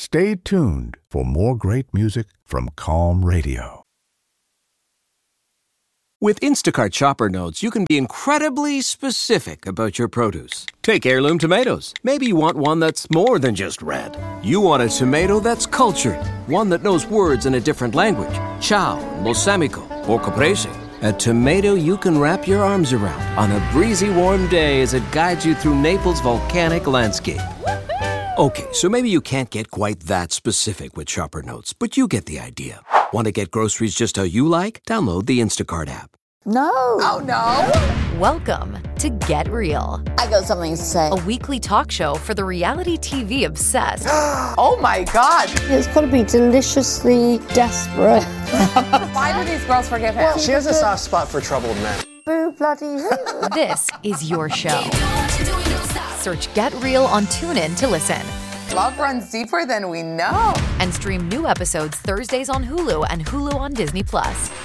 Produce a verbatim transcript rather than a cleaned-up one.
Stay tuned for more great music from Calm Radio. With Instacart Shopper Notes, you can be incredibly specific about your produce. Take heirloom tomatoes. Maybe you want one that's more than just red. You want a tomato that's cultured, one that knows words in a different language. Ciao, balsamico, or caprese. A tomato you can wrap your arms around on a breezy, warm day as it guides you through Naples' volcanic landscape. Okay, so maybe you can't get quite that specific with Shopper Notes, but you get the idea. Want to get groceries just how you like? Download the Instacart app. No. Oh, no. Welcome to Get Real. I got something to say. A weekly talk show for the reality T V obsessed. Oh, my God. It's got to be deliciously desperate. Why do these girls forgive him? Well, she has a soft spot for troubled men. Boo bloody who. This is your show. Search Get Real on TuneIn to listen. Love runs deeper than we know. And stream new episodes Thursdays on Hulu and Hulu on Disney Plus.